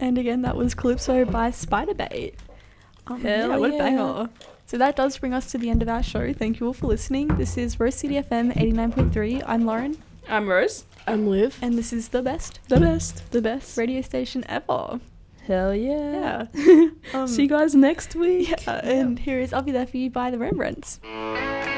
And again, that was Calypso by Spiderbait. Hell what a yeah. banger. So that does bring us to the end of our show. Thank you all for listening. This is Rose City FM 89.3. I'm Lauren. I'm Rose. I'm Liv. And this is the best The best radio station ever. Hell yeah. Yeah. See you guys next week. Yeah, and here is I'll Be There For You by the Rembrandts.